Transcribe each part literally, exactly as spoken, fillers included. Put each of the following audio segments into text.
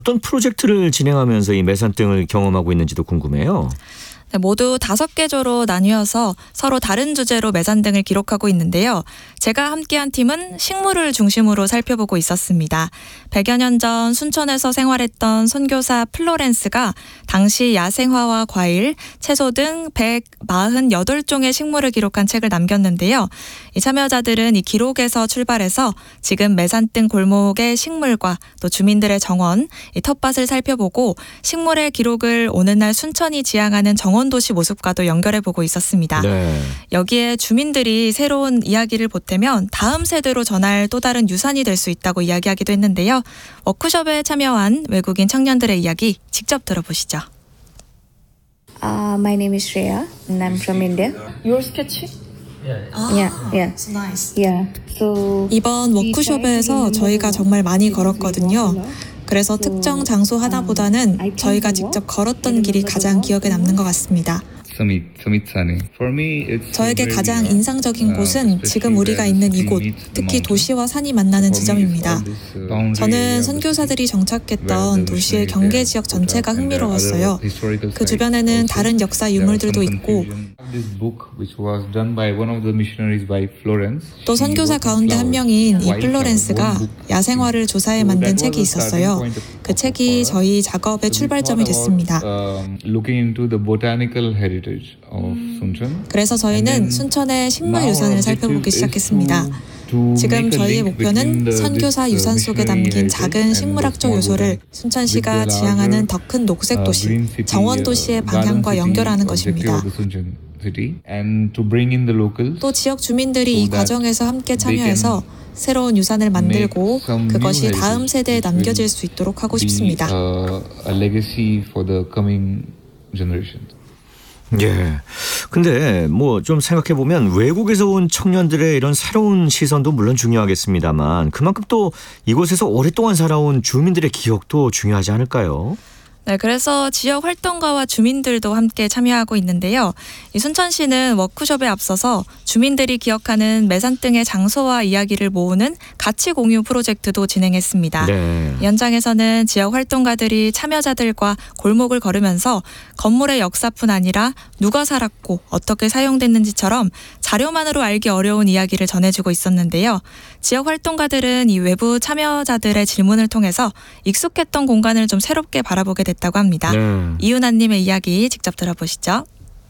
어떤 프로젝트를 진행하면서 이 매산등을 경험하고 있는지도 궁금해요. 네, 모두 다섯 개 조로 나뉘어서 서로 다른 주제로 매산등을 기록하고 있는데요. 제가 함께한 팀은 식물을 중심으로 살펴보고 있었습니다. 백여 년 전 순천에서 생활했던 선교사 플로렌스가 당시 야생화와 과일, 채소 등 백사십팔 종의 식물을 기록한 책을 남겼는데요. 이 참여자들은 이 기록에서 출발해서 지금 매산등 골목의 식물과 또 주민들의 정원, 이 텃밭을 살펴보고 식물의 기록을 오늘날 순천이 지향하는 정원 도시 모습과도 연결해보고 있었습니다. 네. 여기에 주민들이 새로운 이야기를 보태면 다음 세대로 전할 또 다른 유산이 될 수 있다고 이야기하기도 했는데요. 워크숍에 참여한 외국인 청년들의 이야기 직접 들어보시죠. Uh, my name is Shreya and I'm from India. You're sketching? Yeah, yeah. It's nice. Yeah. So 이번 워크숍에서 저희가 정말 많이 걸었거든요. 그래서 특정 장소 하나보다는 저희가 직접 걸었던 길이 가장 기억에 남는 것 같습니다. 저에게 가장 인상적인 곳은 지금 우리가 있는 이곳, 특히 도시와 산이 만나는 지점입니다. 저는 선교사들이 정착했던 도시의 경계 지역 전체가 흥미로웠어요. 그 주변에는 다른 역사 유물들도 있고 또 선교사 가운데 한 명인 이 플로렌스가 야생화를 조사해 만든 책이 있었어요. 그 책이 저희 작업의 출발점이 됐습니다. 그래서 저희는 순천의 식물유산을 살펴보기 시작했습니다. 지금 저희의 목표는 선교사 유산 속에 담긴 작은 식물학적 요소를 순천시가 지향하는 더 큰 녹색 도시, 정원 도시의 방향과 연결하는 것입니다. 또 지역 주민들이 이 과정에서 함께 참여해서 새로운 유산을 만들고 그것이 다음 세대에 남겨질 수 있도록 하고 싶습니다. 예. 근데 뭐 좀 생각해 보면 외국에서 온 청년들의 이런 새로운 시선도 물론 중요하겠습니다만 그만큼 또 이곳에서 오랫동안 살아온 주민들의 기억도 중요하지 않을까요? 네, 그래서 지역 활동가와 주민들도 함께 참여하고 있는데요. 이 순천시는 워크숍에 앞서서 주민들이 기억하는 매산등의 장소와 이야기를 모으는 가치 공유 프로젝트도 진행했습니다. 네. 이 현장에서는 지역 활동가들이 참여자들과 골목을 걸으면서 건물의 역사뿐 아니라 누가 살았고 어떻게 사용됐는지처럼 자료만으로 알기 어려운 이야기를 전해주고 있었는데요. 지역 활동가들은 이 외부 참여자들의 질문을 통해서 익숙했던 공간을 좀 새롭게 바라보게 됐다고 합니다. 네. 이윤아님의 이야기 직접 들어보시죠.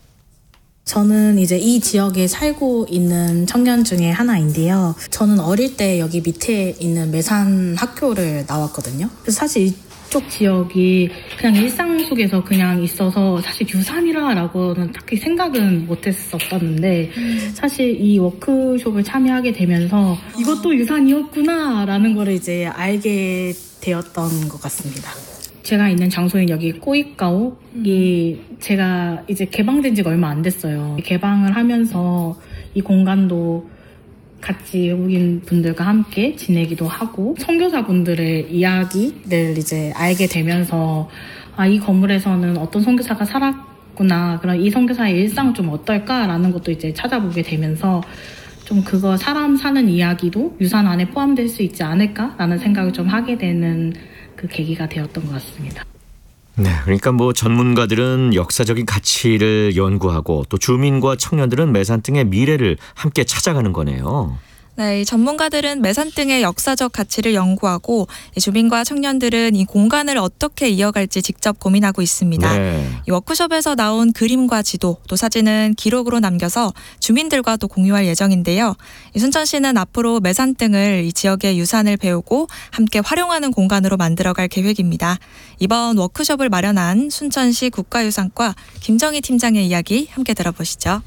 저는 이제 이 지역에 살고 있는 청년 중에 하나인데요. 저는 어릴 때 여기 밑에 있는 매산 학교를 나왔거든요. 그래서 사실 이쪽 지역이 그냥 일상 속에서 그냥 있어서 사실 유산이라고는 딱히 생각은 못했었었는데 사실 이 워크숍을 참여하게 되면서 이것도 유산이었구나 라는 걸 이제 알게 되었던 것 같습니다. 제가 있는 장소인 여기 꼬이가옥이 제가 이제 개방된 지가 얼마 안 됐어요. 개방을 하면서 이 공간도 같이 외국인 분들과 함께 지내기도 하고 선교사분들의 이야기를 이제 알게 되면서 아, 이 건물에서는 어떤 선교사가 살았구나. 그럼 이 선교사의 일상은 좀 어떨까라는 것도 이제 찾아보게 되면서 좀 그거 사람 사는 이야기도 유산 안에 포함될 수 있지 않을까라는 생각을 좀 하게 되는 그 계기가 되었던 것 같습니다. 네, 그러니까 뭐 전문가들은 역사적인 가치를 연구하고 또 주민과 청년들은 매산등의 미래를 함께 찾아가는 거네요. 네, 이 전문가들은 매산등의 역사적 가치를 연구하고 이 주민과 청년들은 이 공간을 어떻게 이어갈지 직접 고민하고 있습니다. 네. 이 워크숍에서 나온 그림과 지도 또 사진은 기록으로 남겨서 주민들과도 공유할 예정인데요. 이 순천시는 앞으로 매산등을 이 지역의 유산을 배우고 함께 활용하는 공간으로 만들어갈 계획입니다. 이번 워크숍을 마련한 순천시 국가유산과 김정희 팀장의 이야기 함께 들어보시죠.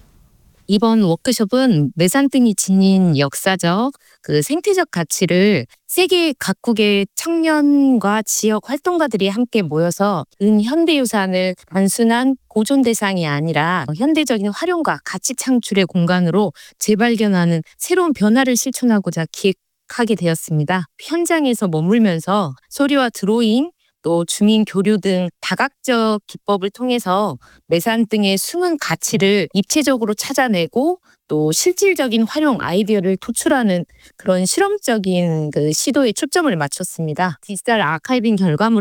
이번 워크숍은 매산등이 지닌 역사적, 그 생태적 가치를 세계 각국의 청년과 지역 활동가들이 함께 모여서 근현대유산을 단순한 보존 대상이 아니라 현대적인 활용과 가치 창출의 공간으로 재발견하는 새로운 변화를 실천하고자 기획하게 되었습니다. 현장에서 머물면서 소리와 드로잉, 또 주민 교류 등 다각적 기법을 통해서 매산등의 숨은 가치를 입체적으로 찾아내고 또 실질적인 활용 아이디어를 도출하는 그런 실험적인 그 시도에 초점을 맞췄습니다. 디지털 아카이빙 결과물